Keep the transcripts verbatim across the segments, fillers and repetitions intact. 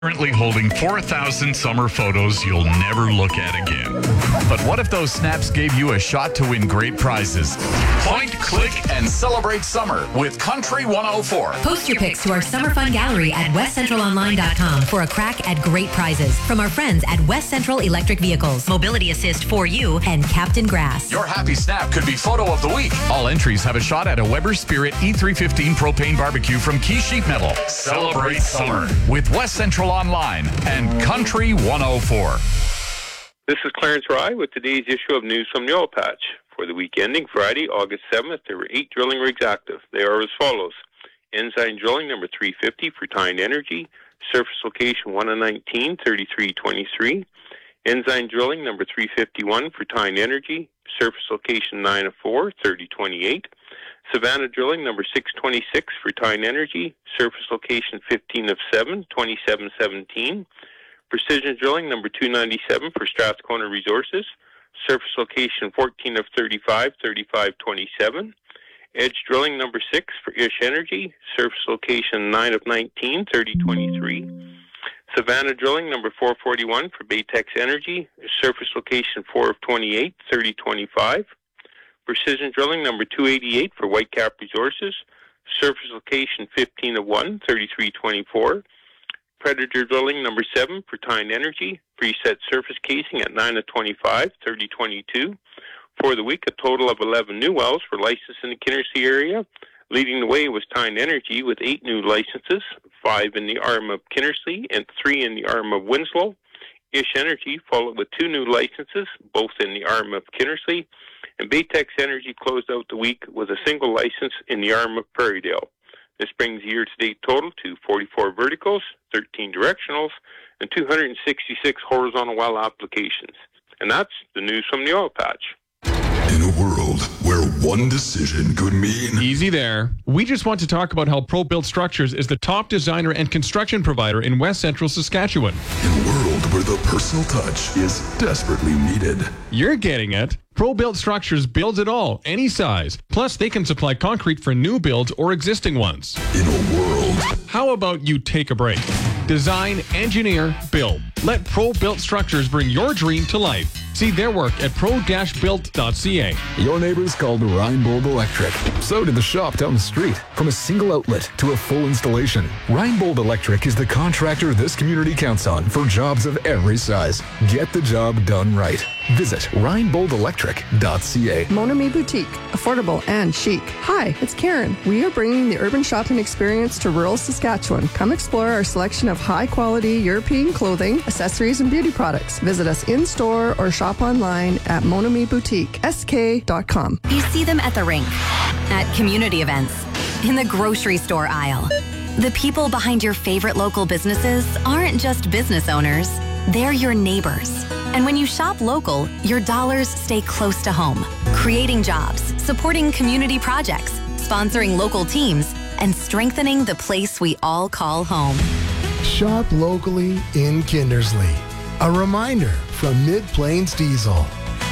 Currently holding four thousand summer photos you'll never look at again. But what if those snaps gave you a shot to win great prizes? Point, click, and celebrate summer with Country one oh four. Post your pics to our Summer Fun Gallery at west central online dot com for a crack at great prizes from our friends at West Central Electric Vehicles, Mobility Assist for You, and Captain Grass. Your happy snap could be photo of the week. All entries have a shot at a Weber Spirit E three fifteen propane barbecue from Key Sheet Metal. Celebrate summer with West Central Online and Country one oh four. This is Clarence Rye with today's issue of News from the Oil Patch. For the week ending Friday, August seventh, there were eight drilling rigs active. They are as follows. Ensign Drilling number three fifty for Tyne Energy, surface location one nineteen, thirty-three twenty-three. Ensign Drilling number three fifty-one for Tyne Energy, surface location nine oh four, thirty twenty-eight. Savannah Drilling number six twenty-six for Tyne Energy, surface location fifteen of seven, twenty-seven seventeen. Precision Drilling number two ninety-seven for Strathcona Resources, surface location fourteen of thirty-five, thirty-five twenty-seven. Edge Drilling number six for Ish Energy, surface location nine of nineteen, thirty twenty-three. Savannah Drilling number four forty-one for Baytex Energy, surface location four of twenty-eight, thirty twenty-five. Precision Drilling number two eighty-eight for Whitecap Resources, surface location fifteen of one, thirty-three twenty-four. Predator Drilling number seven for Tyne Energy, preset surface casing at nine of twenty-five, thirty twenty-two. For the week, a total of eleven new wells were licensed in the Kinnersley area. Leading the way was Tyne Energy with eight new licenses, five in the arm of Kinnersley and three in the arm of Winslow. Ish Energy followed with two new licenses, both in the arm of Kinnersley. And Baytex Energy closed out the week with a single license in the arm of Prairiedale. This brings the year-to-date total to forty-four verticals, thirteen directionals, and two hundred sixty-six horizontal well applications. And that's the news from the oil patch. In a world where one decision could mean... Easy there. We just want to talk about how ProBuilt Structures is the top designer and construction provider in West Central Saskatchewan. In a world where the personal touch is desperately needed. You're getting it. ProBuilt Structures builds it all, any size. Plus, they can supply concrete for new builds or existing ones. In a world... How about you take a break? Design, engineer, build. Let ProBuilt Structures bring your dream to life. See their work at pro dash built dot c a. Your neighbors called Rheinbold Electric. So did the shop down the street. From a single outlet to a full installation, Rheinbold Electric is the contractor this community counts on for jobs of every size. Get the job done right. Visit rheinbold electric dot c a. Mon Ami Boutique, affordable and chic. Hi, it's Karen. We are bringing the urban shopping experience to rural Saskatchewan. Come explore our selection of high-quality European clothing, accessories, and beauty products. Visit us in-store or shop online at mon ami boutique s k dot com. You see them at the rink, at community events, in the grocery store aisle. The people behind your favorite local businesses aren't just business owners, they're your neighbors. And when you shop local, your dollars stay close to home, creating jobs, supporting community projects, sponsoring local teams, and strengthening the place we all call home. Shop locally in Kindersley. A reminder from Mid-Plains Diesel.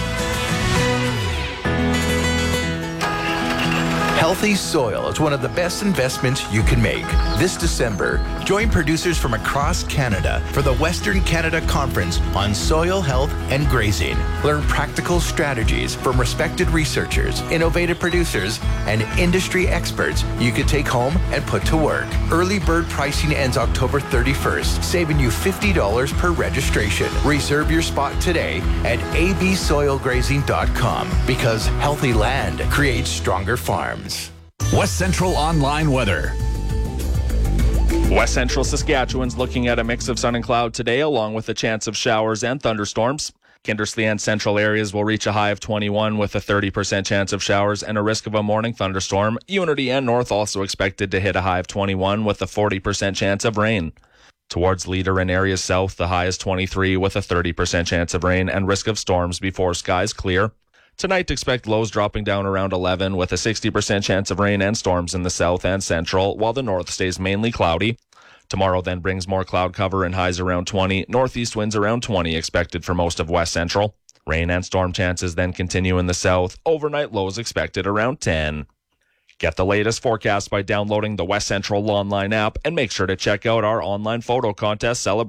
Healthy soil is one of the best investments you can make. This December, join producers from across Canada for the Western Canada Conference on Soil Health and Grazing. Learn practical strategies from respected researchers, innovative producers, and industry experts you can take home and put to work. Early bird pricing ends October thirty-first, saving you fifty dollars per registration. Reserve your spot today at a b soil grazing dot com because healthy land creates stronger farms. West Central Online Weather. West Central Saskatchewan's looking at a mix of sun and cloud today, along with a chance of showers and thunderstorms. Kindersley and central areas will reach a high of twenty-one with a thirty percent chance of showers and a risk of a morning thunderstorm. Unity and North also expected to hit a high of twenty-one with a forty percent chance of rain. Towards Leader and areas south, the high is twenty-three with a thirty percent chance of rain and risk of storms before skies clear. Tonight, expect lows dropping down around eleven with a sixty percent chance of rain and storms in the south and central, while the north stays mainly cloudy. Tomorrow then brings more cloud cover and highs around twenty. Northeast winds around twenty expected for most of West Central. Rain and storm chances then continue in the south. Overnight lows expected around ten. Get the latest forecast by downloading the West Central Online app and make sure to check out our online photo contest celebration.